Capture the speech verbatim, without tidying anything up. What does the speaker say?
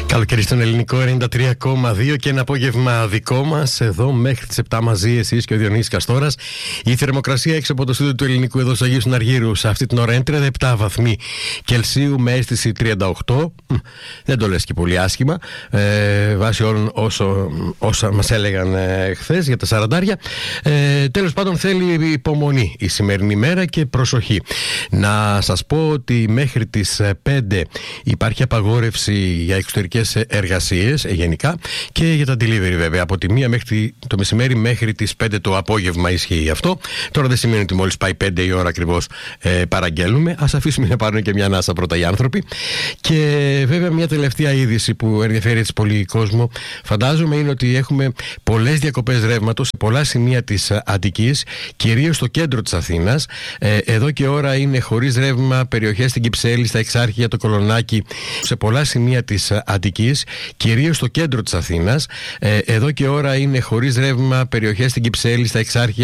Καλοκαίρι στον ελληνικό ενενήντα τρία κόμμα δύο και ένα απόγευμα δικό μας. Εδώ μέχρι τις επτά μαζί εσείς και ο Διονύσης Καστόρας. Η θερμοκρασία έξω από το στούντιο του ελληνικού εδώ στο Αγίου Αργύρου σε αυτή την ώρα είναι τριάντα επτά βαθμοί Κελσίου με αίσθηση τριάντα οκτώ. Δεν το λες και πολύ άσχημα. Ε, βάσει όλων όσο, όσα μας έλεγαν ε, χθες για τα σαραντάρια. Ε, τέλος πάντων θέλει υπομονή η σημερινή μέρα και προσοχή. Να σας πω ότι μέχρι τις πέντε υπάρχει απαγόρευση για εξωτερικές εργασίες γενικά και για τα delivery βέβαια. Από τη μία μέχρι το μεσημέρι μέχρι τις πέντε το απόγευμα ισχύει αυτό. Τώρα δεν σημαίνει ότι μόλις πάει πέντε η ώρα ακριβώς ε, παραγγέλνουμε. Ας αφήσουμε να πάρουν και μια ανάσα πρώτα οι άνθρωποι. Και βέβαια μια τελευταία είδηση που ενδιαφέρει έτσι πολύ κόσμο φαντάζομαι είναι ότι έχουμε πολλές διακοπές ρεύματος σε πολλά σημεία της Αττικής, κυρίως στο κέντρο της Αθήνας. Ε, εδώ και ώρα είναι χωρίς ρεύμα περιοχές στην Κυψέλη, στα Εξάρχεια, το Κολονάκι, σε πολλά σημεία της Αττικής, κυρίως στο κέντρο της Αθήνας. Ε, εδώ και ώρα είναι χωρίς ρεύμα περιοχές στην Κυψέλη, στα Εξάρχεια,